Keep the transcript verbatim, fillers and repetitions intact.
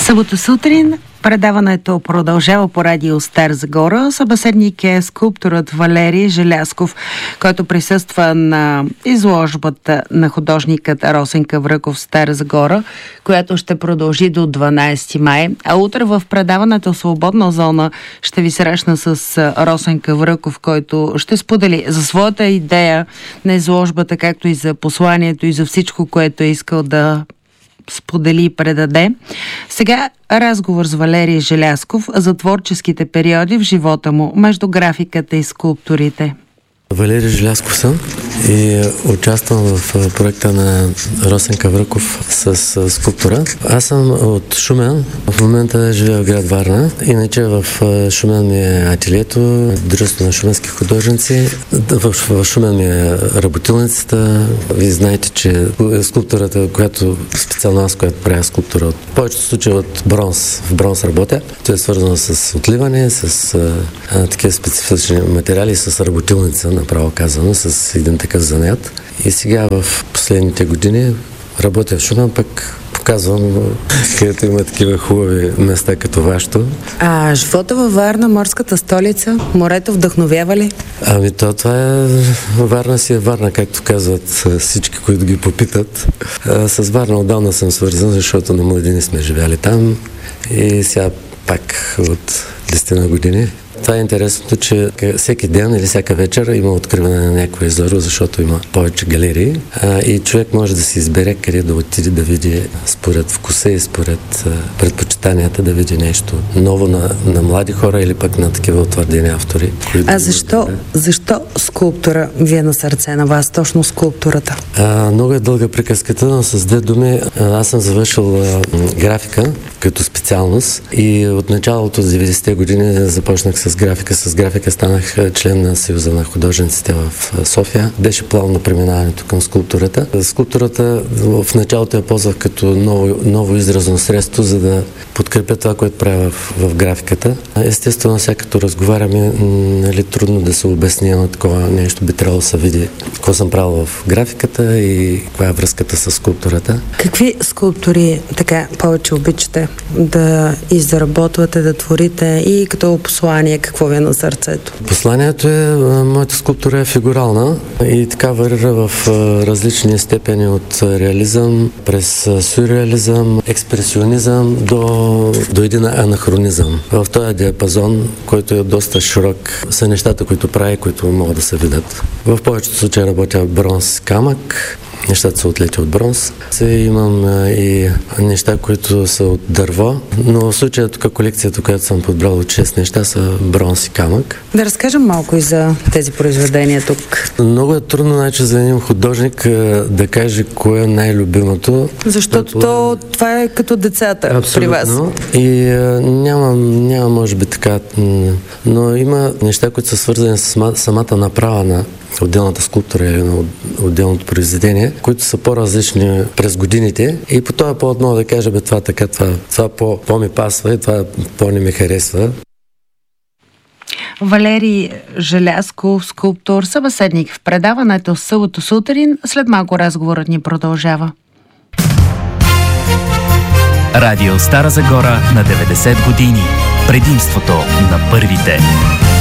Събота сутрин предаването продължава по радио Стара Загора. Събеседник е скулпторът Валери Желязков, който присъства на изложбата на художникът Росен Кавръков в Стара Загора, която ще продължи до дванайсети май. А утре в предаването Свободна зона ще ви срещна с Росен Кавръков, който ще сподели за своята идея на изложбата, както и за посланието и за всичко, което е искал да сподели и предаде. Сега разговор с Валери Желязков за творческите периоди в живота му между графиката и скулптурите. Валери Желязков съм и участвам в проекта на Росен Кавръков с скулптура. Аз съм от Шумен. В момента живея в град Варна. Иначе в Шумен ми е ателието, дружество на шуменски художници. В, в Шумен ми е работилницата. Вие знаете, че скулптурата, която специално аз, която правя скулптура, от повечето случаи от бронз. В бронз работя. Това е свързано с отливане, с а, такива специфични материали, с работилница, направо казано, с един такъв занят. И сега в последните години работя в Шумен, пък показвам, където има такива хубави места като вашето. А живота във Варна, морската столица, морето вдъхновява ли? Ами то това е... Варна си е Варна, както казват всички, които ги попитат. А, с Варна отдавна съм свързан, защото на младини сме живяли там и сега пак от десет години. Това е интересното, че всеки ден или всяка вечер има откриване на някакво езеро, защото има повече галерии а, и човек може да си избере къде да отиде да види според вкуса и според а, предпочитанията да види нещо ново на, на млади хора или пък на такива утвърдени автори. А защо, защо скулптура ви е на сърце на вас, точно скулптурата? А, много е дълга приказката, но с две думи. Аз съм завършил а, графика като специалност и от началото с деветдесетте години започнах с графика. С графика станах член на Съюза на художниците в София. Беше плавно преминаването към скулптурата. Скулптурата в началото я ползвах като ново, ново изразно средство, за да подкрепя това, което правя в, в графиката. Естествено, сега като разговаряме, нали, трудно да се обясни на такова нещо. Би трябвало да се види какво съм правил в графиката и каква е връзката с скулптурата. Какви скулптури така повече обичате да изработвате, да творите и като послание, какво ви е на сърцето? Посланието е, моята скулптура е фигурална и така варира в различни степени от реализъм, през сюрреализъм, експресионизъм до, до един анахронизъм. В този диапазон, който е доста широк, са нещата, които прави, които могат да се видят. В повечето случаи работя бронз камък. Нещата са отлети от бронз. Сега имам а, и неща, които са от дърво, но в случая тук колекцията, която съм подбрал от шест неща, са бронз и камък. Да разкажем малко и за тези произведения тук. Много е трудно, значи, за един художник а, да каже кое е най-любимото. Защото то, това е като децата. Абсолютно. При вас. И а, няма, няма, може би така, но има неща, които са свързани с самата направа на отделната скулптура или на отделното произведение, които са по-различни през годините и по този повод мога да кажа, бе, това така, това, това по, по-ми пасва и това по-не ми харесва. Валери Желязков, скулптор, събеседник в предаването Събота сутрин. След малко разговорът ни продължава. Радио Стара Загора на деветдесет години. Предимството на първите.